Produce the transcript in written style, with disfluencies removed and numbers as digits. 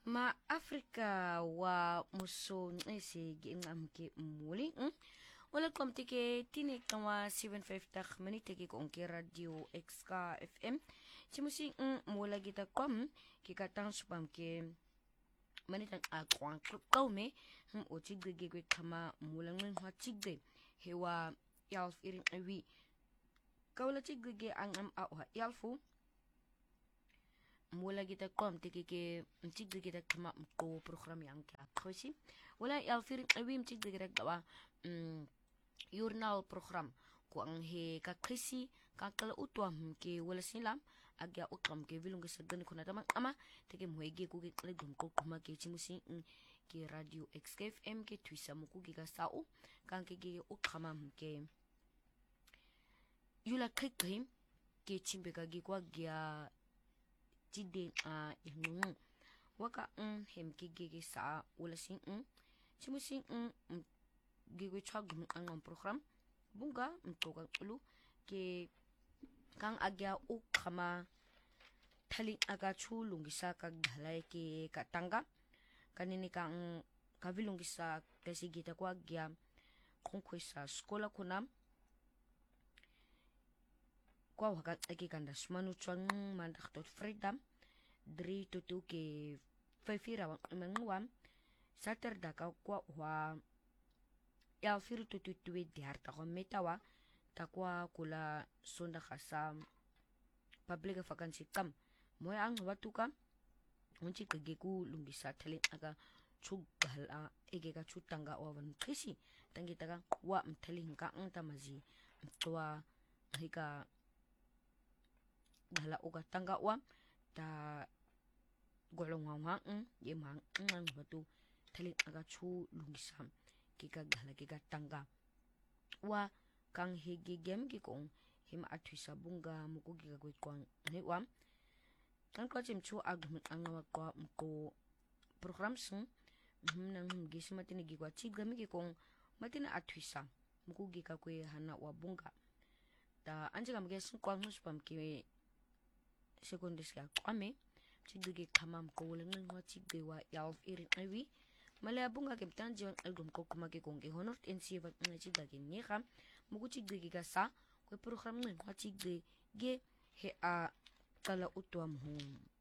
Ma-Afrika wa musong giingamke muli. Wala komtike tinik tawa 750 minute ki kongke radio XK FM. Simusi mula kita kom kikatang supam ke manitang akwang kaume o chigde gigwit kama mulang ng hwa chigde hewa yalf iring awi. Kaula chigde ge ang yalfu mula kita kom tiki ke mcigde kita kama ko program yang kya khosi wala yalfir awi mcigde kita gawa journal program ko ang he ka khisi ka kala utwam ke wala silam agya utwam ke vilung ke sagan ko na tamang ama teke muhege ko ke klegum ko kuma ke chimusi ke radio XFM ke twisa mo ko giga sao kan ke ge ukama ke yula kekrim ke chimbe ka gi kwa gya jide yung waka hem gigi sa wala sing simusin gigi chag ang program bunga mtogang ulu ke kang agya ukama thaling aga chulung gisa kag dhalay ke katanga kanini kang kavilung gisa kasi gita ko agya kung sa skola kunam kwa wakat eki kandas manuchuang mandaktot freedom dri tutu ke fefira wang menguam saturda ka kwa wa yalfir tutu tuwe diharta ko metawa takwa kula sonda khasa public vacancy kam moy ang watu kam unchi kage ku lungisa thalen aga chugal ege ka chutanga wawan khisi tangi taga wa mthalin ka ang tamazi twa hika hala uga tangga wa ta golong wang yemang ang batu thalit aga chu lungisam kika ghala kika tangga wa kang higi gem ki kong hima atwisa bunga muko giga gwe kwang ne wam kan ko chim chu agum ang wa ko program sung nang gisma tini gi kwa chigami ki kong matina atwisa muko giga kwe hana wa bunga ta anjiga mgesun kwang muspam ki secondary school kwame chigde khamam ko wala ngwa chigde wa yalf irin awi malaya bunga ke tanji album ko kuma ke kong ke honor NC va chigda ke ni kham mugu chigde ke sa ko program ngwa chigde ge he a kala utwam hum